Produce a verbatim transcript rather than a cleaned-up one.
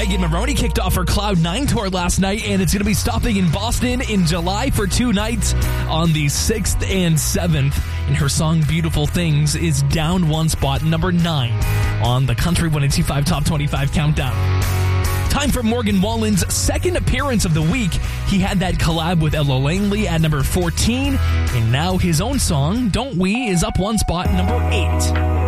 Megan Moroney kicked off her Cloud nine tour last night, and it's going to be stopping in Boston in July for two nights on the sixth and seventh. And her song Beautiful Things is down one spot, number nine on the Country one eighty-five Top twenty-five Countdown. Time for Morgan Wallen's second appearance of the week. He had that collab with Ella Langley at number fourteen, and now his own song, Don't We, is up one spot, number eight.